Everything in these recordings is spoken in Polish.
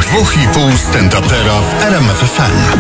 2,5 stand-upera w RMF FM.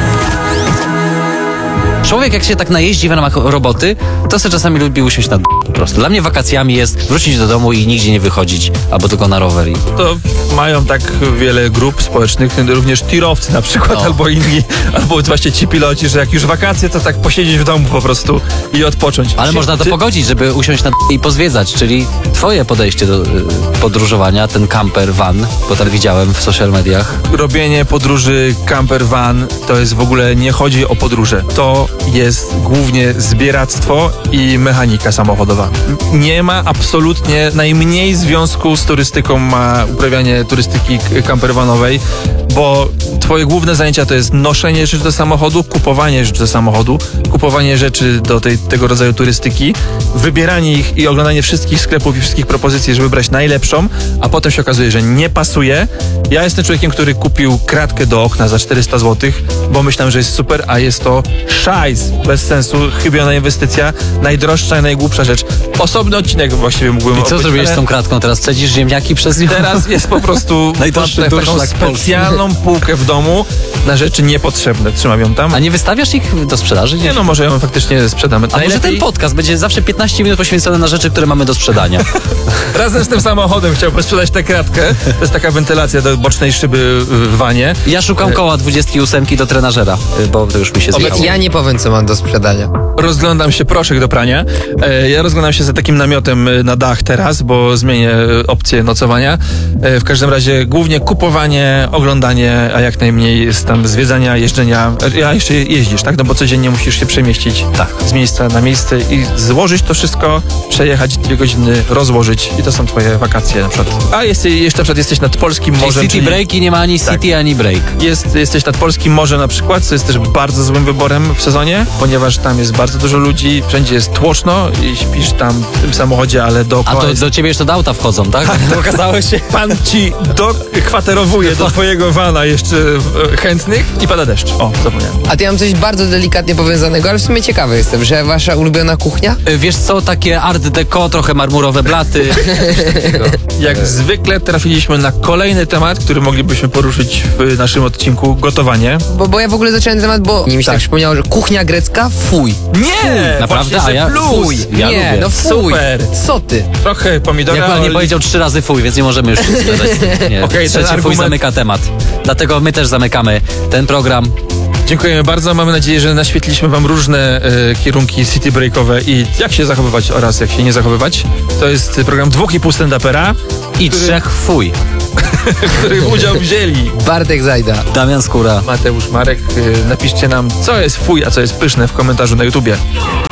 Człowiek jak się tak najeździ w ramach roboty, to sobie czasami lubi usiąść na po prostu. Dla mnie wakacjami jest wrócić do domu i nigdzie nie wychodzić, albo tylko na rower. To mają tak wiele grup społecznych, również tirowcy na przykład, albo inni, albo właśnie ci piloci, że jak już wakacje, to tak posiedzieć w domu po prostu i odpocząć. Ale można to pogodzić, żeby usiąść na i pozwiedzać, czyli twoje podejście do podróżowania, ten camper van, bo tak widziałem w social mediach. Robienie podróży camper van to jest w ogóle, nie chodzi o podróże. To jest głównie zbieractwo i mechanika samochodowa. Nie ma absolutnie najmniej związku z turystyką, ma uprawianie turystyki campervanowej, bo twoje główne zajęcia to jest noszenie rzeczy do samochodu, kupowanie rzeczy do samochodu, kupowanie rzeczy do tego rodzaju turystyki, wybieranie ich i oglądanie wszystkich sklepów i wszystkich propozycji, żeby brać najlepszą, a potem się okazuje, że nie pasuje. Ja jestem człowiekiem, który kupił kratkę do okna za 400 zł, bo myślałem, że jest super, a jest to szajs, bez sensu, chybiona inwestycja, najdroższa i najgłupsza rzecz. Osobny odcinek właściwie mógłbym I co zrobiłeś z tą kratką? Teraz cedzisz ziemniaki przez nią? Teraz jest po prostu najdroższy taką durszlak specjalną półkę w domu na rzeczy niepotrzebne. Trzymam ją tam. A nie wystawiasz ich do sprzedaży? Nie, no może ją faktycznie sprzedamy. A może ten podcast będzie zawsze 15 minut poświęcony na rzeczy, które mamy do sprzedania? Razem z tym samochodem chciałbym sprzedać tę kratkę. To jest taka wentylacja do bocznej szyby w wanie. Ja szukam koła 28 do trenażera, bo to już mi się zjechało. Ja nie powiem, co mam do sprzedania. Rozglądam się, proszek do prania. Ja rozglądam się za takim namiotem na dach teraz, bo zmienię opcję nocowania. W każdym razie głównie kupowanie, oglądanie, a jak najmniej jest tam zwiedzania, jeżdżenia. Ja jeszcze jeździsz, tak? No bo codziennie musisz się przemieścić z miejsca na miejsce i złożyć to wszystko, przejechać 2 godziny, rozłożyć i to są twoje wakacje na przykład. A jeszcze na przykład jesteś nad polskim morzem. City break i nie ma ani city, ani break. Jesteś nad polskim morzem na przykład, co jest też bardzo złym wyborem w sezonie, ponieważ tam jest bardzo dużo ludzi, wszędzie jest tłoczno i śpisz tam w tym samochodzie, ale dookoła. A to do ciebie jeszcze do auta wchodzą, tak? Okazało się. Pan ci dokwaterowuje do twojego vana jeszcze chętnych i pada deszcz. O, zapomniałem. A to ja mam coś bardzo delikatnie powiązanego, ale w sumie ciekawy jestem, że wasza ulubiona kuchnia? Wiesz co, takie art deco, trochę marmurowe blaty. Jak zwykle trafiliśmy na kolejny temat, który moglibyśmy poruszyć w naszym odcinku, gotowanie. Bo ja w ogóle zacząłem ten temat, bo mi się tak przypomniało, że kuchnia grecka, fuj. Nie! Naprawdę? Właśnie, A ja plus. fuj. Ja nie, lubię. no fuj. Super. Co ty? Trochę pomidora. Jak pan nie powiedział 3 razy fuj, więc nie możemy już się zgadzać. Nie, Okej, ten trzeci fuj argument- zamyka temat. Dlatego my też zamykamy ten program. Dziękujemy bardzo. Mamy nadzieję, że naświetliliśmy wam różne kierunki city breakowe i jak się zachowywać oraz jak się nie zachowywać. To jest program 2,5 stand-upera I 3 fuj. w których udział wzięli Bartek Zajda. Damian Skóra. Mateusz, Marek. Napiszcie nam, co jest fuj, a co jest pyszne w komentarzu na YouTubie.